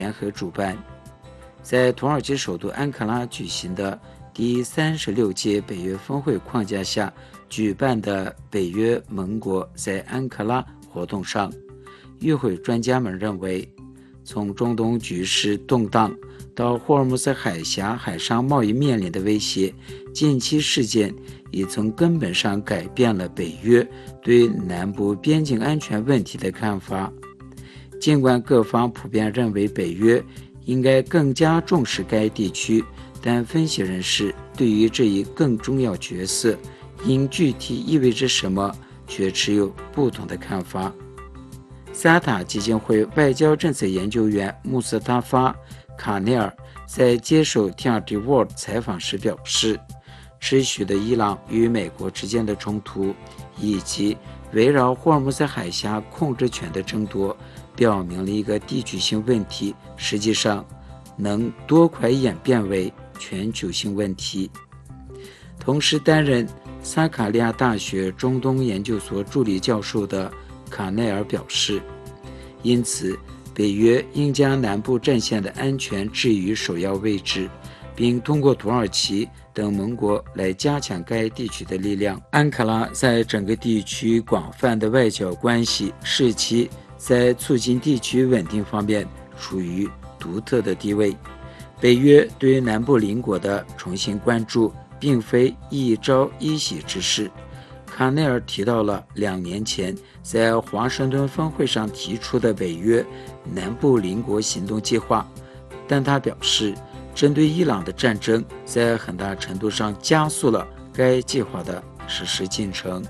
联合主办。在土耳其首都安卡拉举行的第36届北约峰会框架下举办的北约盟国在安卡拉活动上，与会专家们认为，从中东局势动荡到霍尔木兹海峡海上贸易面临的威胁，近期事件已从根本上改变了北约对南部边境安全问题的看法。尽管各方普遍认为北约应该更加重视该地区，但分析人士对于这一更重要角色因具体意味着什么却持有不同的看法。萨塔基金会外交政策研究员穆斯塔法·卡内尔在接受 TRT World 采访时表示，持续的伊朗与美国之间的冲突以及围绕霍尔木兹海峡控制权的争夺表明了一个地区性问题实际上能多快演变为全球性问题。同时担任萨卡利亚大学中东研究所助理教授的卡内尔表示，因此北约应将南部阵线的安全置于首要位置，并通过土耳其等盟国来加强该地区的力量。安卡拉在整个地区广泛的外交关系使其在促进地区稳定方面处于独特的地位。北约对南部邻国的重新关注并非一朝一夕之事。卡内尔提到了2年前在华盛顿峰会上提出的北约南部邻国行动计划，但他表示，针对伊朗的战争在很大程度上加速了该计划的实施进程。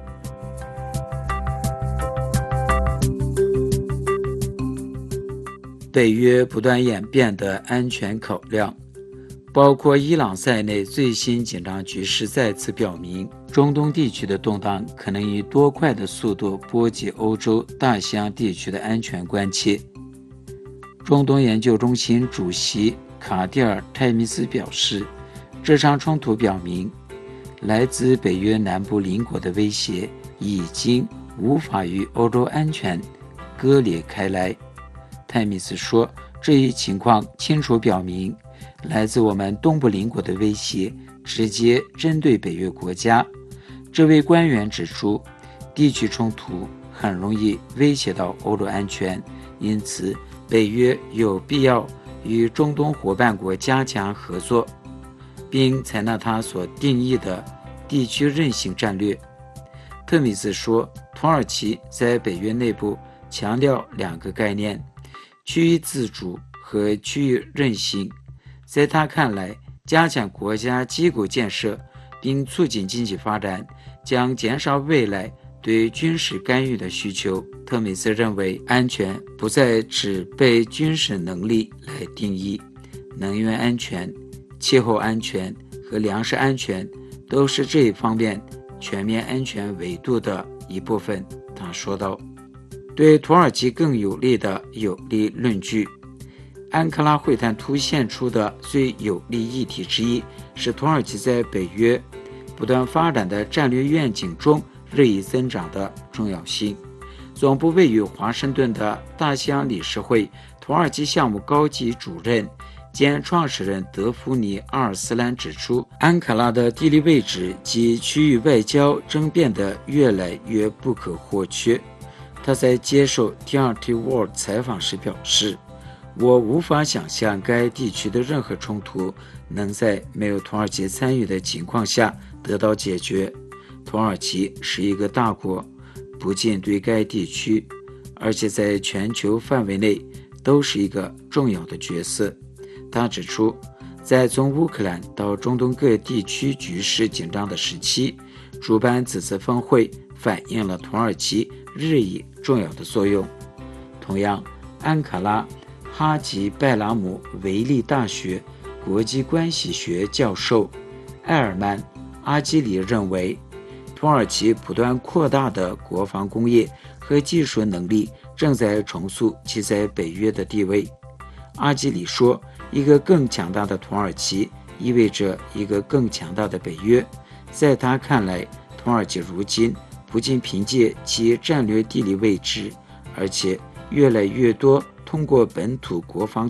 北约不断演变的安全考量，包括伊朗在内，最新紧张局势再次表明，中东地区的动荡可能以多快的速度波及欧洲、大西洋地区的安全关切。中东研究中心主席卡蒂尔·泰米斯表示，这场冲突表明，来自北约南部邻国的威胁已经无法与欧洲安全割裂开来。泰米斯说，这一情况清楚表明，来自我们东部邻国的威胁直接针对北约国家。这位官员指出，地区冲突很容易威胁到欧洲安全，因此北约有必要与中东伙伴国加强合作，并采纳他所定义的地区韧性战略。特米斯说，土耳其在北约内部强调2个概念：区域自主和区域韧性。在他看来，加强国家机构建设并促进经济发展将减少未来对军事干预的需求。特米斯认为，安全不再只被军事能力来定义，能源安全、气候安全和粮食安全都是这一方面全面安全维度的一部分。他说道，对土耳其更有利的有力论据。安卡拉会谈凸显出的最有利议题之一是土耳其在北约不断发展的战略愿景中日益增长的重要性。总部位于华盛顿的大西洋理事会土耳其项目高级主任兼创始人德芙妮·阿尔斯兰指出，安卡拉的地理位置及区域外交争变得越来越不可或缺。他在接受 TRT World 采访时表示，我无法想象该地区的任何冲突能在没有土耳其参与的情况下得到解决。土耳其是一个大国，不仅对该地区，而且在全球范围内都是一个重要的角色。他指出，在从乌克兰到中东各地区局势紧张的时期，主办此次峰会反映了土耳其日益重要的作用。同样，安卡拉哈吉拜拉姆维利大学国际关系学教授埃尔曼·阿基里认为，土耳其不断扩大的国防工业和技术能力正在重塑其在北约的地位。阿基里说，一个更强大的土耳其意味着一个更强大的北约。在他看来，土耳其如今不仅凭借其战略地理位置，而且越来越多通过本土国防